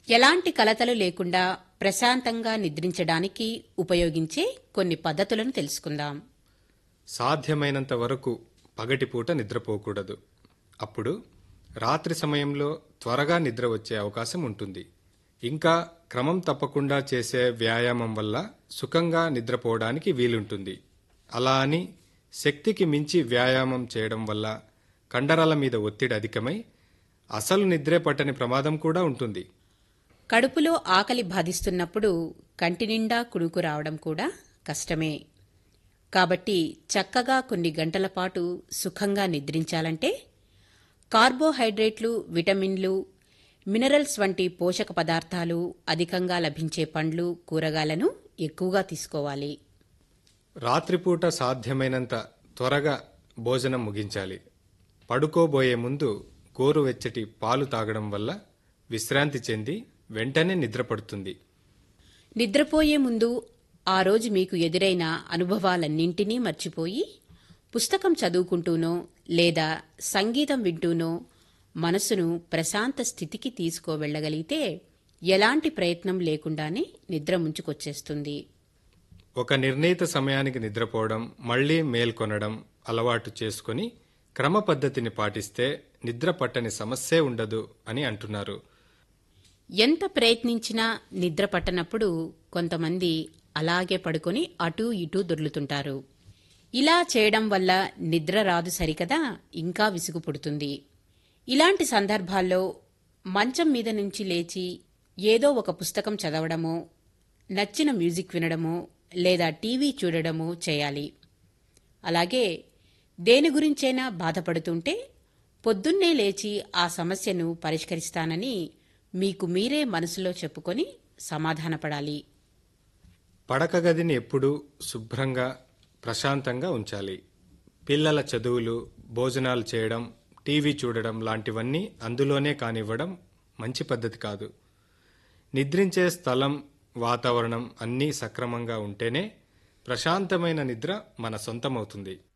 ఎలాంటి కలతలు లేకుండా ప్రశాంతంగా నిద్రించడానికి ఉపయోగించే కొన్ని పద్ధతులను తెలుసుకుందాం. సాధ్యమైనంత వరకు పగటిపూట నిద్రపోకూడదు. అప్పుడు రాత్రి సమయంలో త్వరగా నిద్ర వచ్చే అవకాశం ఉంటుంది. ఇంకా క్రమం తప్పకుండా చేసే వ్యాయామం వల్ల సుఖంగా నిద్రపోవడానికి వీలుంటుంది. అలా అని శక్తికి మించి వ్యాయామం చేయడం వల్ల కండరాల మీద ఒత్తిడి అధికమై అసలు నిద్రే పట్టని ప్రమాదం కూడా ఉంటుంది. కడుపులో ఆకలి బాధిస్తున్నప్పుడు కంటి నిండా కునుకు రావడం కూడా కష్టమే. కాబట్టి చక్కగా కొన్ని గంటల పాటు సుఖంగా నిద్రించాలంటే కార్బోహైడ్రేట్లు, విటమిన్లు, మినరల్స్ వంటి పోషక పదార్థాలు అధికంగా లభించే పండ్లు, కూరగాయలను ఎక్కువగా తీసుకోవాలి. రాత్రిపూట సాధ్యమైనంత త్వరగా భోజనం ముగించాలి. పడుకోబోయే ముందు గోరువెచ్చటి పాలు తాగడం వల్ల విశ్రాంతి చెంది వెంటనే నిద్రపడుతుంది. నిద్రపోయే ముందు ఆ రోజు మీకు ఎదురైన అనుభవాలన్నింటినీ మర్చిపోయి పుస్తకం చదువుకుంటూనో లేదా సంగీతం వింటూనో మనసును ప్రశాంత స్థితికి తీసుకువెళ్లగలిగితే ఎలాంటి ప్రయత్నం లేకుండానే నిద్ర ముంచుకొచ్చేస్తుంది. ఒక నిర్ణీత సమయానికి నిద్రపోవడం, మళ్లీ మేల్కొనడం అలవాటు చేసుకుని క్రమ పద్ధతిని పాటిస్తే నిద్ర పట్టని సమస్యే ఉండదు అని అంటున్నారు. ఎంత ప్రయత్నించినా నిద్ర పట్టనప్పుడు కొంతమంది అలాగే పడుకొని అటూ ఇటూ దొర్లుతుంటారు. ఇలా చేయడం వల్ల నిద్ర రాదు సరికదా, ఇంకా విసుగు పుడుతుంది. ఇలాంటి సందర్భాల్లో మంచం మీద నుంచి లేచి ఏదో ఒక పుస్తకం చదవడమో, నచ్చిన మ్యూజిక్ వినడమో లేదా టీవీ చూడడమో చేయాలి. అలాగే దేని గురించైనా బాధపడుతుంటే పొద్దున్నే లేచి ఆ సమస్యను పరిష్కరిస్తానని మీకు మీరే మనసులో చెప్పుకొని సమాధానపడాలి. పడక గదిని ఎప్పుడూ శుభ్రంగా, ప్రశాంతంగా ఉంచాలి. పిల్లల చదువులు, భోజనాలు చేయడం, టీవీ చూడడం లాంటివన్నీ అందులోనే కానివ్వడం మంచి పద్ధతి కాదు. నిద్రించే స్థలం, వాతావరణం అన్నీ సక్రమంగా ఉంటేనే ప్రశాంతమైన నిద్ర మన సొంతమవుతుంది.